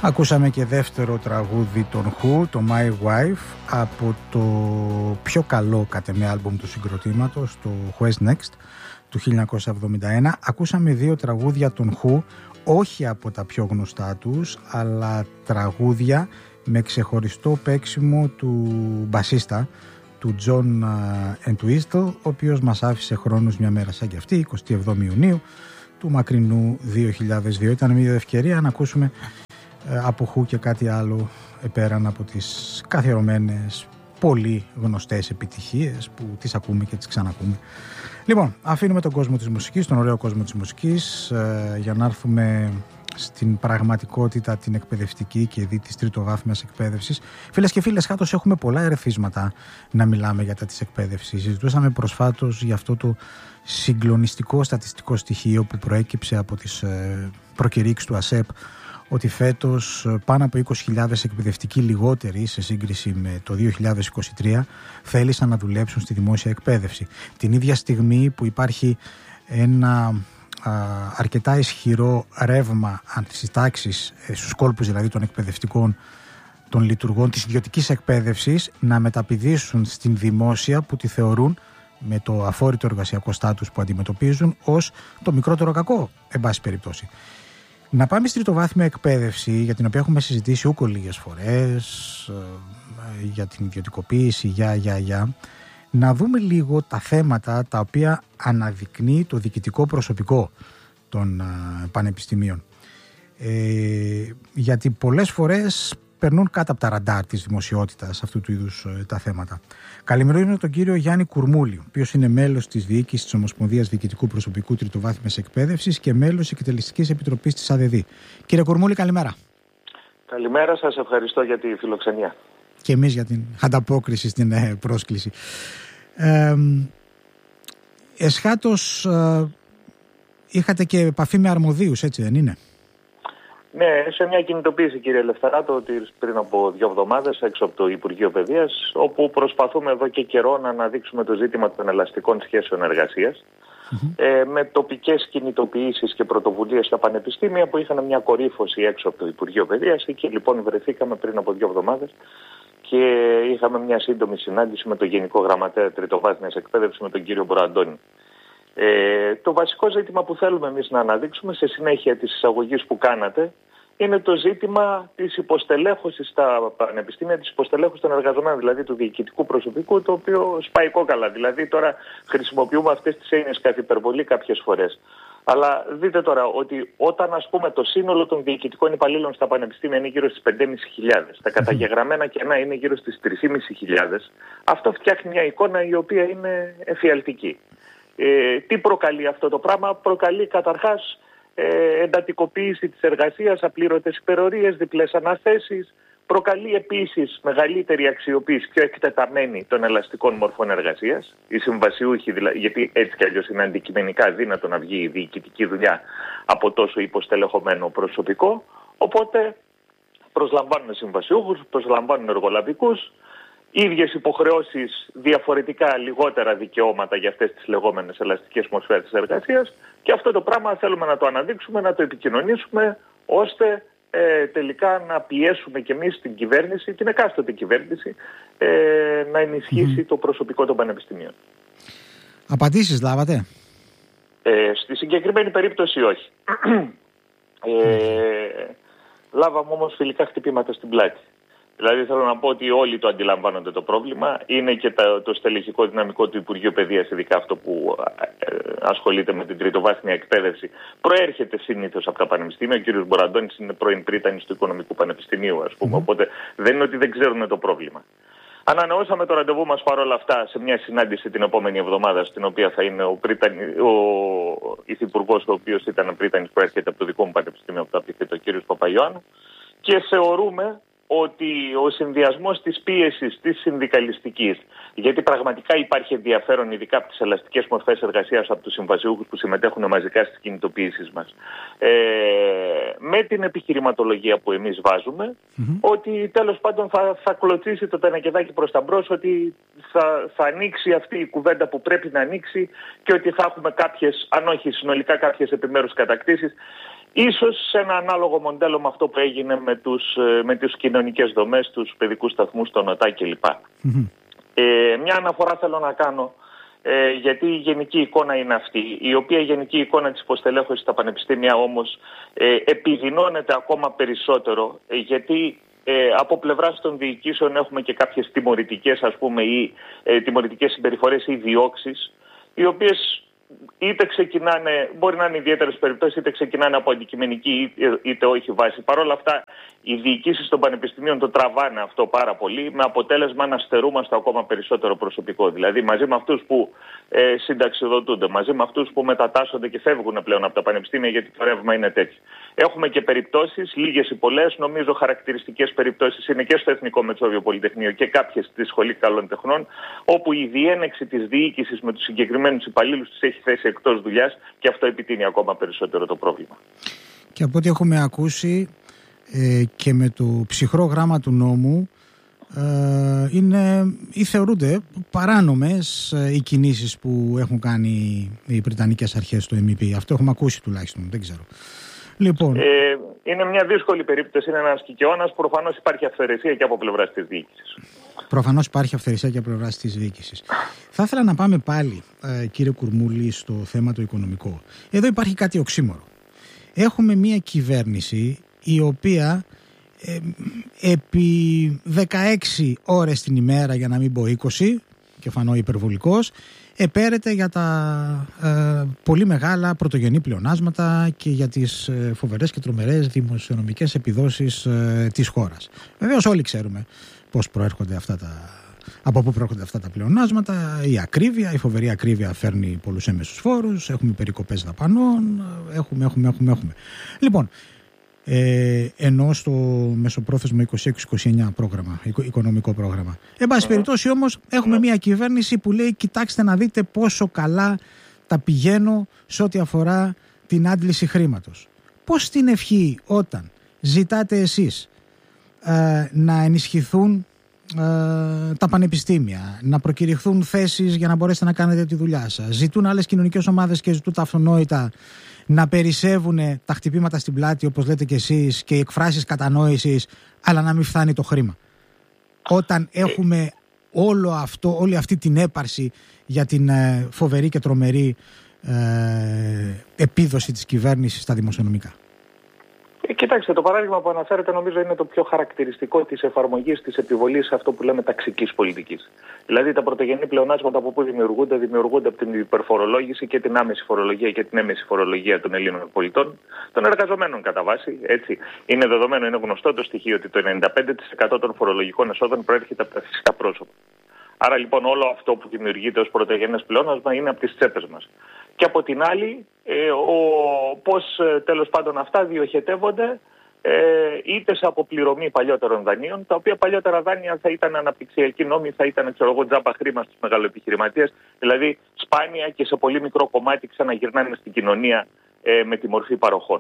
Ακούσαμε και δεύτερο τραγούδι των Who, το My Wife, από το πιο καλό κατ' εμέ άλμπουμ του συγκροτήματος, το Who's Next του 1971. Ακούσαμε δύο τραγούδια των Who, όχι από τα πιο γνωστά τους, αλλά τραγούδια με ξεχωριστό παίξιμο του μπασίστα, του John Entwistle, ο οποίος μας άφησε χρόνους μια μέρα σαν κι αυτή, 27 Ιουνίου του μακρινού 2002. Ήταν μια ευκαιρία να ακούσουμε από Who και κάτι άλλο πέραν από τις καθιερωμένες πολύ γνωστές επιτυχίες που τις ακούμε και τις ξανακούμε. Λοιπόν, αφήνουμε τον κόσμο της μουσικής, τον ωραίο κόσμο της μουσικής, για να έρθουμε στην πραγματικότητα την εκπαιδευτική και δι της τριτοβάθμιας εκπαίδευσης. Φίλες και φίλες, κάτω έχουμε πολλά ερεθίσματα να μιλάμε για τα της εκπαίδευσης. Συζητούσαμε προσφάτως για αυτό το συγκλονιστικό στατιστικό στοιχείο που προέκυψε από τις προκηρύξεις του ΑΣΕΠ, ότι φέτος πάνω από 20.000 εκπαιδευτικοί λιγότεροι σε σύγκριση με το 2023 θέλησαν να δουλέψουν στη δημόσια εκπαίδευση. Την ίδια στιγμή που υπάρχει ένα αρκετά ισχυρό ρεύμα στις τάξεις, στους κόλπους δηλαδή των εκπαιδευτικών, των λειτουργών της ιδιωτικής εκπαίδευσης, να μεταπηδήσουν στην δημόσια που τη θεωρούν, με το αφόρητο εργασιακό στάτους που αντιμετωπίζουν, ως το μικρότερο κακό, εν πάση περιπτώσει. Να πάμε στη τριτοβάθμια εκπαίδευση, για την οποία έχουμε συζητήσει ούκο λίγες φορές, για την ιδιωτικοποίηση, να δούμε λίγο τα θέματα τα οποία αναδεικνύει το διοικητικό προσωπικό των πανεπιστημίων. Γιατί πολλές φορές περνούν κάτω από τα ραντάρ της δημοσιότητας αυτού του είδους τα θέματα. Καλημερίζουμε τον κύριο Γιάννη Κουρμούλη, ο οποίος είναι μέλος της διοίκησης της Ομοσπονδίας Διοικητικού Προσωπικού Τριτοβάθμιας Εκπαίδευσης και μέλος της Εκτελεστικής Επιτροπής της ΑΔΔ. Κύριε Κουρμούλη, καλημέρα. Καλημέρα, σας ευχαριστώ για τη φιλοξενία. Και εμείς για την ανταπόκριση στην πρόσκληση. Εσχάτως είχατε και επαφή με αρμοδίους, έτσι δεν είναι? Ναι, σε μια κινητοποίηση, κύριε Λευταράτο, πριν από 2 εβδομάδες έξω από το Υπουργείο Παιδείας, όπου προσπαθούμε εδώ και καιρό να αναδείξουμε το ζήτημα των ελαστικών σχέσεων εργασίας, με τοπικές κινητοποιήσεις και πρωτοβουλίες στα πανεπιστήμια που είχαν μια κορύφωση έξω από το Υπουργείο Παιδείας. Εκεί λοιπόν βρεθήκαμε πριν από 2 εβδομάδες και είχαμε μια σύντομη συνάντηση με τον Γενικό Γραμματέα Τριτοβάθμιας Εκπαίδευσης, με τον κύριο Μποραντώνη. Το βασικό ζήτημα που θέλουμε εμείς να αναδείξουμε σε συνέχεια της εισαγωγής που κάνατε είναι το ζήτημα της υποστελέχωσης στα πανεπιστήμια, της υποστελέχωσης των εργαζομένων, δηλαδή του διοικητικού προσωπικού, το οποίο σπάει κόκαλα. Δηλαδή τώρα χρησιμοποιούμε αυτές τις έννοιες καθ' υπερβολή κάποιες φορές. Αλλά δείτε τώρα ότι όταν, ας πούμε, το σύνολο των διοικητικών υπαλλήλων στα πανεπιστήμια είναι γύρω στις 5.500, τα καταγεγραμμένα κενά είναι γύρω στις 3.500, αυτό φτιάχνει μια εικόνα η οποία είναι εφιαλτική. Τι προκαλεί αυτό το πράγμα? Προκαλεί καταρχάς εντατικοποίηση της εργασίας, απλήρωτες υπερορίες, διπλές αναθέσεις. Προκαλεί επίσης μεγαλύτερη αξιοποίηση, πιο εκτεταμένη των ελαστικών μορφών εργασίας. Οι συμβασιούχοι, δηλαδή, γιατί έτσι κι αλλιώς είναι αντικειμενικά δύνατο να βγει η διοικητική δουλειά από τόσο υποστελεχωμένο προσωπικό. Οπότε προσλαμβάνουν συμβασιούχους, προσλαμβάνουν εργολαβικούς, ίδιες υποχρεώσεις, διαφορετικά λιγότερα δικαιώματα για αυτές τις λεγόμενες ελαστικές μορφές της εργασίας, και αυτό το πράγμα θέλουμε να το αναδείξουμε, να το επικοινωνήσουμε, ώστε τελικά να πιέσουμε κι εμείς την κυβέρνηση, την εκάστοτε κυβέρνηση, να ενισχύσει το προσωπικό των πανεπιστημίων. Απαντήσεις λάβατε? Στη συγκεκριμένη περίπτωση όχι. Λάβαμε όμως φιλικά χτυπήματα στην πλάτη. Δηλαδή θέλω να πω ότι όλοι το αντιλαμβάνονται το πρόβλημα. Είναι και το στελεχικό δυναμικό του Υπουργείου Παιδείας, ειδικά αυτό που ασχολείται με την τριτοβάθμια εκπαίδευση, προέρχεται συνήθως από τα πανεπιστήμια. Ο κ. Μποραντώνης είναι πρώην πρίτανης του Οικονομικού Πανεπιστημίου, ας πούμε. Οπότε δεν είναι ότι δεν ξέρουν το πρόβλημα. Ανανεώσαμε το ραντεβού μας παρόλα αυτά σε μια συνάντηση την επόμενη εβδομάδα, στην οποία θα είναι ο υφυπουργός, ο οποίος ήταν πρίτανης, προέρχεται από το δικό μου πανεπιστήμιο, από το Απίθετο, ο κ. Παπαϊωάννου, και θεωρούμε ότι ο συνδυασμός της πίεσης της συνδικαλιστικής, γιατί πραγματικά υπάρχει ενδιαφέρον ειδικά από τις ελαστικές μορφές εργασίας από τους συμβασιούχους που συμμετέχουν μαζικά στις κινητοποιήσεις μας, με την επιχειρηματολογία που εμείς βάζουμε, ότι τέλος πάντων θα κλωτσίσει το τενεκεδάκι προς τα μπρος, ότι θα ανοίξει αυτή η κουβέντα που πρέπει να ανοίξει και ότι θα έχουμε κάποιες, αν όχι συνολικά κάποιες επιμέρους κατακτήσεις. Ίσως σε ένα ανάλογο μοντέλο με αυτό που έγινε με τις κοινωνικές δομές, τους παιδικούς σταθμούς, τον ΟΤΑ κλπ. Μια αναφορά θέλω να κάνω, γιατί η γενική εικόνα είναι αυτή, η οποία γενική εικόνα της υποστελέχωσης στα πανεπιστήμια όμως επιδεινώνεται ακόμα περισσότερο, γιατί από πλευράς των διοικήσεων έχουμε και κάποιες τιμωρητικές, ας πούμε, ή τιμωρητικές συμπεριφορές ή διώξεις, οι οποίες είτε ξεκινάνε, μπορεί να είναι ιδιαίτερες περιπτώσεις, είτε ξεκινάνε από αντικειμενική είτε όχι βάση. Παρ' όλα αυτά, οι διοικήσεις των πανεπιστημίων το τραβάνε αυτό πάρα πολύ, με αποτέλεσμα να στερούμαστε ακόμα περισσότερο προσωπικό. Δηλαδή, μαζί με αυτούς που συνταξιοδοτούνται, μαζί με αυτούς που μετατάσσονται και φεύγουν πλέον από τα πανεπιστήμια, γιατί το ρεύμα είναι τέτοιο. Έχουμε και περιπτώσεις, λίγες ή πολλές, νομίζω χαρακτηριστικές περιπτώσεις είναι και στο Εθνικό Μετσόβιο Πολυτεχνείο και κάποιες στη Σχολή Καλών Τεχνών, όπου η διένεξη της διοίκησης με τους συγκεκριμένους υπαλλήλους της έχει θέσει εκτός δουλειάς και αυτό επιτείνει ακόμα περισσότερο το πρόβλημα. Και από ό,τι έχουμε ακούσει και με το ψυχρό γράμμα του νόμου, είναι ή θεωρούνται παράνομες οι κινήσεις που έχουν κάνει οι Βρετανικές αρχές στο MEP. Αυτό έχουμε ακούσει τουλάχιστον, δεν ξέρω. Λοιπόν. Είναι μια δύσκολη περίπτωση, είναι ένας κικαιώνας. Προφανώς υπάρχει αυθαιρεσία και από πλευράς της διοίκησης. Προφανώς υπάρχει αυθαιρεσία και από πλευράς της διοίκησης. Θα ήθελα να πάμε πάλι, κύριε Κουρμούλη, στο θέμα το οικονομικό. Εδώ υπάρχει κάτι οξύμορο. Έχουμε μια κυβέρνηση η οποία επί 16 ώρες την ημέρα, για να μην πω 20, και φανώ υπερβολικός, επέρεται για τα πολύ μεγάλα πρωτογενή πλεονάσματα και για τις φοβερές και τρομερές δημοσιονομικές επιδόσεις της χώρας. Βεβαίως όλοι ξέρουμε πώς προέρχονται από πού προέρχονται αυτά τα πλεονάσματα. Η ακρίβεια, η φοβερή ακρίβεια φέρνει πολλούς έμεσους φόρους, έχουμε περικοπές δαπανών, έχουμε. Λοιπόν, ενώ στο μεσοπρόθεσμο 26-29 πρόγραμμα, οικονομικό πρόγραμμα. Εν πάση περιπτώσει όμως έχουμε μια κυβέρνηση που λέει κοιτάξτε να δείτε πόσο καλά τα πηγαίνω σε ό,τι αφορά την άντληση χρήματος. Πώς την ευχή όταν ζητάτε εσείς να ενισχυθούν τα πανεπιστήμια, να προκηρυχθούν θέσεις για να μπορέσετε να κάνετε τη δουλειά σας, ζητούν άλλες κοινωνικές ομάδες και ζητούν τα αυτονόητα να περισσεύουν τα χτυπήματα στην πλάτη, όπως λέτε και εσείς, και οι εκφράσεις κατανόησης, αλλά να μην φτάνει το χρήμα. Όταν έχουμε όλη αυτή την έπαρση για την φοβερή και τρομερή επίδοση της κυβέρνησης στα δημοσιονομικά. Κοιτάξτε, το παράδειγμα που αναφέρετε νομίζω είναι το πιο χαρακτηριστικό της εφαρμογής της επιβολής σε αυτό που λέμε ταξικής πολιτικής. Δηλαδή τα πρωτογενή πλεονάσματα από πού δημιουργούνται από την υπερφορολόγηση και την άμεση φορολογία και την έμεση φορολογία των Ελλήνων πολιτών, των εργαζομένων κατά βάση. Έτσι. Είναι δεδομένο, είναι γνωστό το στοιχείο ότι το 95% των φορολογικών εσόδων προέρχεται από τα φυσικά πρόσωπα. Άρα λοιπόν όλο αυτό που δημιουργείται ως πρωτογενές πλεόνασμα είναι από τις τσέπες μας. Και από την άλλη, πώς τέλος πάντων αυτά διοχετεύονται είτε σε αποπληρωμή παλιότερων δανείων, τα οποία παλιότερα δάνεια θα ήταν αναπτυξιακοί νόμοι, θα ήταν τζάμπα χρήμα στους μεγαλοεπιχειρηματίες, δηλαδή σπάνια και σε πολύ μικρό κομμάτι ξαναγυρνάνε στην κοινωνία με τη μορφή παροχών.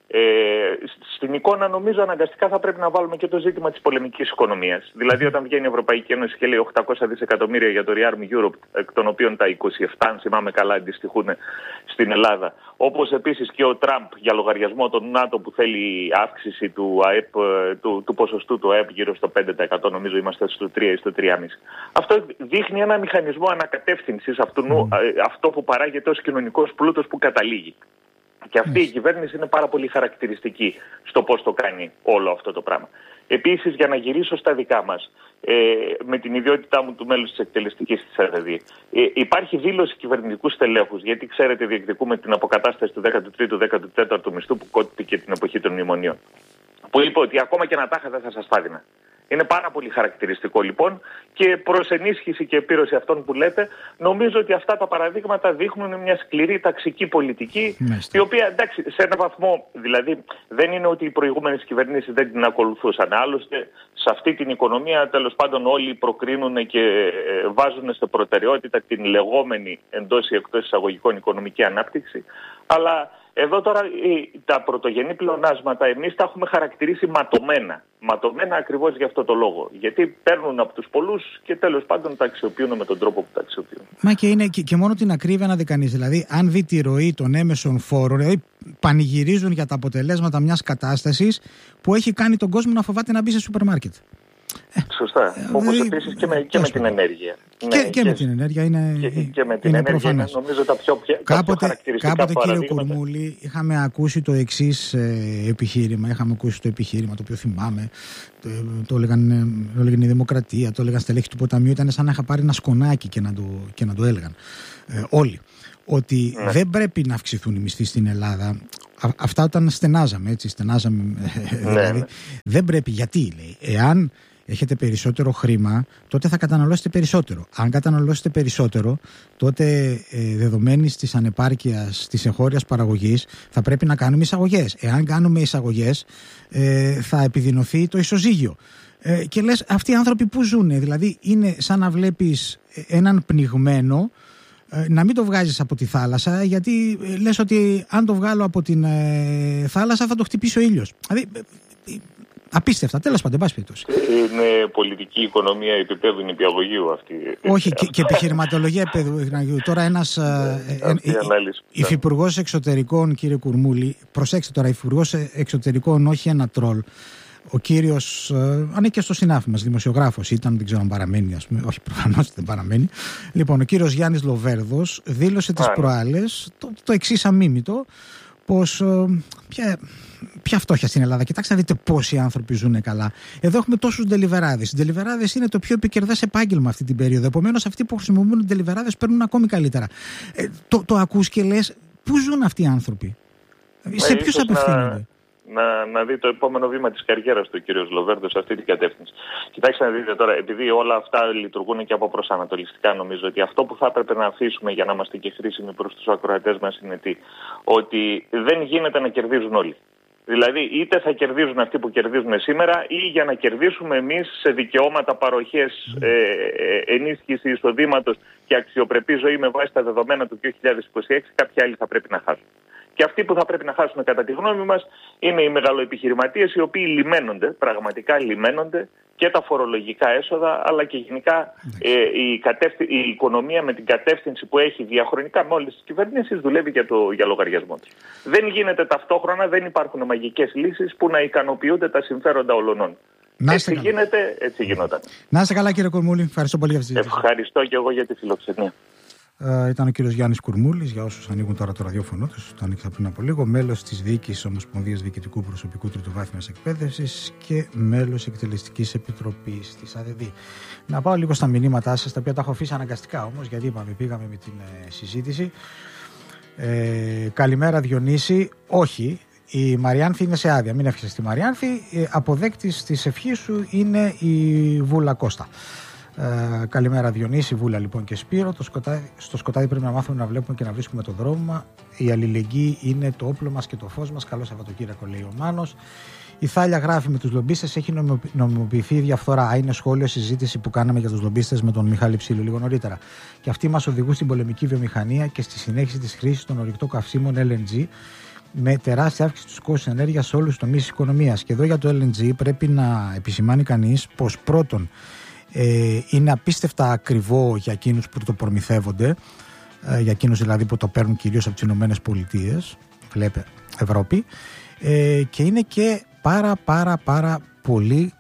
Στην εικόνα νομίζω αναγκαστικά θα πρέπει να βάλουμε και το ζήτημα της πολεμικής οικονομίας. Δηλαδή όταν βγαίνει η Ευρωπαϊκή Ένωση και λέει 800 δισεκατομμύρια για το Rearm Europe, εκ των οποίων τα 27, αν θυμάμαι καλά, αντιστοιχούν στην Ελλάδα. Όπως επίσης και ο Τραμπ για λογαριασμό των ΝΑΤΟ που θέλει αύξηση του ΑΕΠ, του ποσοστού του ΑΕΠ γύρω στο 5%, νομίζω είμαστε στο 3 ή στο 3,5. Αυτό δείχνει ένα μηχανισμό ανακατεύθυνσης αυτό που παράγεται ως κοινωνικός πλούτος που καταλήγει. Και αυτή η κυβέρνηση είναι πάρα πολύ χαρακτηριστική στο πώς το κάνει όλο αυτό το πράγμα. Επίσης, για να γυρίσω στα δικά μας, με την ιδιότητά μου του μέλους της εκτελεστικής της ΑΔΔ, υπάρχει δήλωση κυβερνητικού στελέχους, γιατί ξέρετε διεκδικούμε την αποκατάσταση του 13ου-14ου μισθού που κόπηκε την εποχή των μνημονίων. Που είπε ότι ακόμα και να τα είχα δεν θα σας τα έδινα. Είναι πάρα πολύ χαρακτηριστικό λοιπόν και προς ενίσχυση και επίρρωση αυτών που λέτε, νομίζω ότι αυτά τα παραδείγματα δείχνουν μια σκληρή ταξική πολιτική, η οποία εντάξει σε έναν βαθμό, δηλαδή δεν είναι ότι οι προηγούμενες κυβερνήσεις δεν την ακολουθούσαν. Άλλωστε σε αυτή την οικονομία τέλος πάντων όλοι προκρίνουν και βάζουν σε προτεραιότητα την λεγόμενη εντός ή εκτός εισαγωγικών οικονομική ανάπτυξη, αλλά εδώ τώρα τα πρωτογενή πλεονάσματα εμείς τα έχουμε χαρακτηρίσει ματωμένα. Ματωμένα ακριβώς για αυτό το λόγο. Γιατί παίρνουν από τους πολλούς και τέλος πάντων τα αξιοποιούν με τον τρόπο που τα αξιοποιούν. Μα και είναι και μόνο την ακρίβεια να δει κανείς. Δηλαδή, αν δει τη ροή των έμεσων φόρων, δηλαδή πανηγυρίζουν για τα αποτελέσματα μιας κατάστασης που έχει κάνει τον κόσμο να φοβάται να μπει σε σούπερ μάρκετ. Σωστά. Όπως επίσης και με την ενέργεια. Και με την ενέργεια είναι προφανές. Νομίζω τα πιο χαρακτηριστικά κάποτε κύριε Κουρμούλη, είχαμε ακούσει το εξής επιχείρημα. Είχαμε ακούσει το επιχείρημα το οποίο θυμάμαι. Το έλεγαν η Δημοκρατία, το έλεγαν στελέχη του Ποταμείου. Ήταν σαν να είχα πάρει ένα σκονάκι και να το έλεγαν όλοι. Ότι δεν πρέπει να αυξηθούν οι μισθοί στην Ελλάδα. Αυτά όταν στενάζαμε, δηλαδή. Δεν πρέπει, γιατί λέει, εάν έχετε περισσότερο χρήμα, τότε θα καταναλώσετε περισσότερο. Αν καταναλώσετε περισσότερο, τότε δεδομένης της ανεπάρκειας της εγχώριας παραγωγής, θα πρέπει να κάνουμε εισαγωγές. Εάν κάνουμε εισαγωγές, θα επιδεινωθεί το ισοζύγιο. Και λες, αυτοί οι άνθρωποι που ζουνε, δηλαδή είναι σαν να βλέπεις έναν πνιγμένο, να μην το βγάζεις από τη θάλασσα, γιατί λες ότι αν το βγάλω από την θάλασσα θα το χτυπήσει ο ήλιος. Δηλαδή, απίστευτα, τέλος πάντων, πάση περιπτώσει. Είναι πολιτική οικονομία επίπεδου νηπιαγωγείου αυτή. Όχι, και επιχειρηματολογία επίπεδου. Τώρα ένας υφυπουργός εξωτερικών, κύριε Κουρμούλη, προσέξτε τώρα, υφυπουργός εξωτερικών, όχι ένα τρόλ. Ο κύριος, ανήκε στο συνάφι μας, δημοσιογράφος ήταν, δεν ξέρω αν παραμένει, ας πούμε, όχι προφανώς δεν παραμένει. Λοιπόν, ο κύριος Γιάννης Λοβέρδος δήλωσε τις προάλλες το εξής αμίμητο, πως ποια φτώχεια στην Ελλάδα. Κοιτάξτε να δείτε πόσοι άνθρωποι ζουν καλά. Εδώ έχουμε τόσους ντελιβεράδες. Οι ντελιβεράδες είναι το πιο επικερδές επάγγελμα αυτή την περίοδο. Επομένως, αυτοί που χρησιμοποιούν ντελιβεράδες παίρνουν ακόμη καλύτερα. Το ακούς και λες, πού ζουν αυτοί οι άνθρωποι, σε ποιους απευθύνονται. Να δει το επόμενο βήμα της καριέρας του κ. Λοβέρδο σε αυτή την κατεύθυνση. Κοιτάξτε να δείτε τώρα, επειδή όλα αυτά λειτουργούν και από προσανατολιστικά, νομίζω ότι αυτό που θα έπρεπε να αφήσουμε για να είμαστε και χρήσιμοι προς τους ακροατές μας είναι ότι δεν γίνεται να κερδίζουν όλοι. Δηλαδή, είτε θα κερδίζουν αυτοί που κερδίζουν σήμερα, ή για να κερδίσουμε εμείς σε δικαιώματα, παροχές, ενίσχυση εισοδήματος και αξιοπρεπή ζωή με βάση τα δεδομένα του 2026, κάποιοι άλλοι θα πρέπει να χάσουν. Και αυτοί που θα πρέπει να χάσουν, κατά τη γνώμη μας, είναι οι μεγαλοεπιχειρηματίες, οι οποίοι λιμένονται, πραγματικά λιμένονται, και τα φορολογικά έσοδα, αλλά και γενικά η οικονομία με την κατεύθυνση που έχει διαχρονικά με όλες τις κυβερνήσεις δουλεύει για λογαριασμό της. Δεν γίνεται ταυτόχρονα, δεν υπάρχουν μαγικές λύσεις που να ικανοποιούνται τα συμφέροντα όλων. Έτσι γίνεται, έτσι γινόταν. Να είστε καλά, κύριε Κουρμούλη. Ευχαριστώ πολύ για αυτή τη συζήτηση. Ευχαριστώ και εγώ για τη φιλοξενία. Ήταν ο κύριος Γιάννης Κουρμούλης, για όσους ανοίγουν τώρα το ραδιόφωνο τους, το άνοιξα πριν από λίγο, μέλος της Διοίκησης Ομοσπονδίας Διοικητικού Προσωπικού Τριτοβάθμιας Εκπαίδευσης και μέλος Εκτελεστικής Επιτροπής της ΑΔΔ. Να πάω λίγο στα μηνύματά σας, τα οποία τα έχω αφήσει αναγκαστικά όμως, γιατί πήγαμε με την συζήτηση. Καλημέρα Διονύση. Όχι, η Μαριάνθη είναι σε άδεια, μην εύχεσαι στη Μαριάνθη. Αποδέκτης της ευχής σου είναι η Βούλα Κώστα. Καλημέρα Διονύση, Βούλα λοιπόν και Σπύρο. Στο σκοτάδι πρέπει να μάθουμε να βλέπουμε και να βρίσκουμε το δρόμο. Η αλληλεγγύη είναι το όπλο μας και το φως μας. Καλό Σαββατοκύριακο, λέει ο Μάνος. Η Θάλια γράφει, με τους λομπίστες έχει νομιμοποιηθεί η διαφθορά. Είναι σχόλιο συζήτηση που κάναμε για τους λομπίστες με τον Μιχάλη Ψήλου λίγο νωρίτερα. Και αυτοί μας οδηγούν στην πολεμική βιομηχανία και στη συνέχιση της χρήσης των ορυκτών καυσίμων LNG, με τεράστια αύξηση του κόστους ενέργειας σε όλους τους τομείς της οικονομίας. Και εδώ για το LNG πρέπει να επισημάνει κανείς πως πρώτον, είναι απίστευτα ακριβό για εκείνους που το προμηθεύονται, για εκείνους δηλαδή που το παίρνουν κυρίως από τις Ηνωμένες Πολιτείες, βλέπε Ευρώπη, και είναι και πάρα πολύ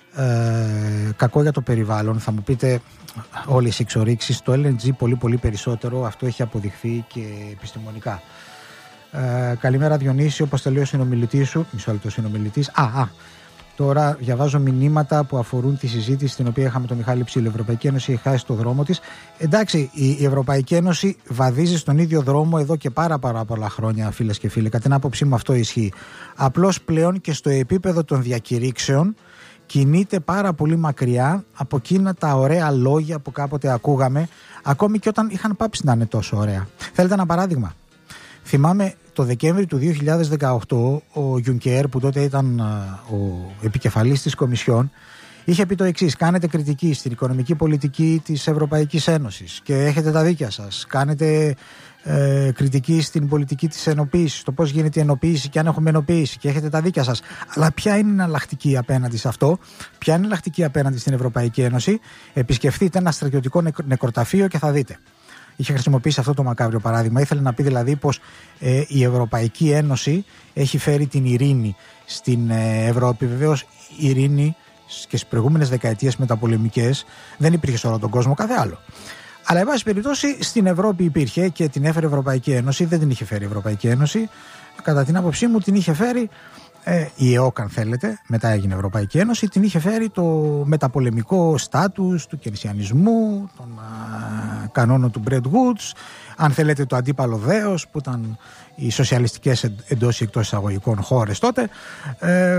κακό για το περιβάλλον. Θα μου πείτε όλες οι εξορίξεις, το LNG πολύ περισσότερο, αυτό έχει αποδειχθεί και επιστημονικά. Καλημέρα Διονύση, όπως τελείωσε ο συνομιλητής σου, μισό λεπτό συνομιλητής. Τώρα διαβάζω μηνύματα που αφορούν τη συζήτηση την οποία είχαμε τον Μιχάλη Ψήλου. Η Ευρωπαϊκή Ένωση έχει χάσει το δρόμο της. Εντάξει, η Ευρωπαϊκή Ένωση βαδίζει στον ίδιο δρόμο εδώ και πάρα πολλά χρόνια, φίλες και φίλοι. Κατά την άποψή μου αυτό ισχύει. Απλώς πλέον και στο επίπεδο των διακηρύξεων κινείται πάρα πολύ μακριά από εκείνα τα ωραία λόγια που κάποτε ακούγαμε, ακόμη και όταν είχαν πάψει να είναι τόσο ωραία. Θέλετε ένα παράδειγμα? Θυμάμαι το Δεκέμβρη του 2018 ο Γιουνκέρ, που τότε ήταν ο επικεφαλής της Κομισιόν, είχε πει το εξής: κάνετε κριτική στην οικονομική πολιτική της Ευρωπαϊκής Ένωσης και έχετε τα δίκια σας. Κάνετε κριτική στην πολιτική της ενοποίησης, το πώς γίνεται η ενοποίηση και αν έχουμε ενοποίηση, και έχετε τα δίκια σας. Αλλά ποια είναι η εναλλακτική απέναντι σε αυτό? Ποια είναι η εναλλακτική απέναντι στην Ευρωπαϊκή Ένωση? Επισκεφτείτε ένα στρατιωτικό νεκροταφείο και θα δείτε. είχε χρησιμοποιήσει αυτό το μακάβριο παράδειγμα. Ήθελε να πει δηλαδή πως η Ευρωπαϊκή Ένωση έχει φέρει την ειρήνη στην Ευρώπη. Βεβαίως η ειρήνη και στις προηγούμενες δεκαετίες μεταπολεμικές δεν υπήρχε σε όλο τον κόσμο, κάθε άλλο. Αλλά, εν πάση περιπτώσει, στην Ευρώπη υπήρχε και την έφερε η Ευρωπαϊκή Ένωση. Δεν την είχε φέρει η Ευρωπαϊκή Ένωση. Κατά την άποψή μου, την είχε φέρει η ΕΟΚ, αν θέλετε, μετά έγινε Ευρωπαϊκή Ένωση, την είχε φέρει το μεταπολεμικό στάτους του κερσιανισμού, των κανόνων του Bretton Woods, αν θέλετε το αντίπαλο δέος που ήταν οι σοσιαλιστικές εντός ή εκτός εισαγωγικών χώρες τότε.